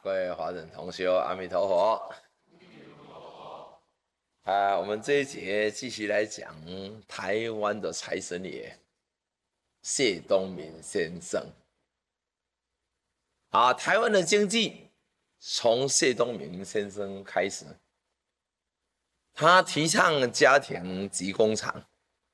各位华人同修，阿弥陀佛。我们这一节继续来讲台湾的财神爷谢东闵先生。台湾的经济从谢东闵先生开始，他提倡家庭及工厂，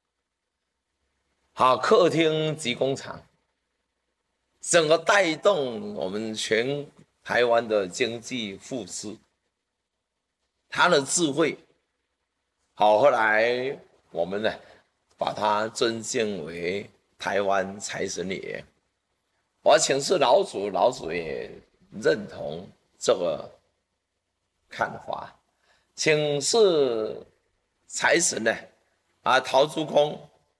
客厅及工厂，整个带动我们全台湾的经济复苏。他的智慧，后来我们呢把他尊敬为台湾财神爷。我请示老祖，老祖也认同这个看法。请示财神呢，陶朱公，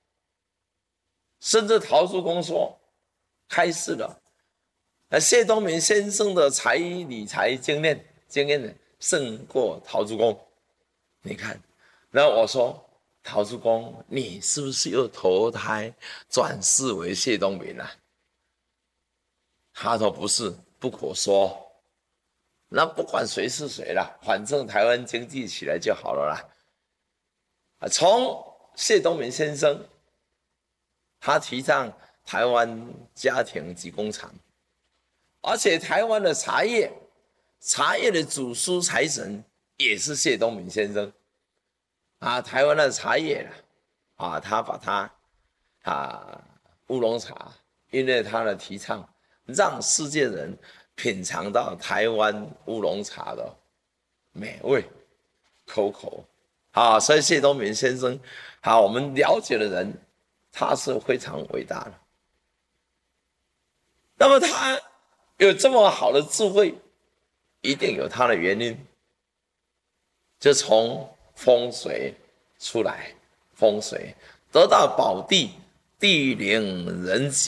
甚至陶朱公说开示了，谢东闵先生的理财经验呢胜过陶朱公。你看，那我说陶朱公，你是不是又投胎转世为谢东闵啊？他说不是，不可说。那不管谁是谁啦，反正台湾经济起来就好了啦。从谢东闵先生，他提倡台湾家庭及工厂，而且台湾的茶叶的祖师财神也是谢东闵先生。台湾的茶叶他把它乌龙茶，因为他的提倡，让世界人品尝到台湾乌龙茶的美味口所以谢东闵先生我们了解的人，他是非常伟大的。那么他有这么好的智慧，一定有他的原因，就从风水出来，风水得到宝地，地灵人杰。